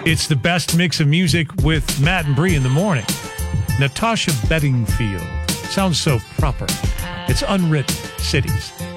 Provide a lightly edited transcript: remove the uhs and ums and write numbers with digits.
It's the best mix of music with Matt and Bree in the morning. Natasha Bedingfield. Sounds so proper. It's Unwritten Cities.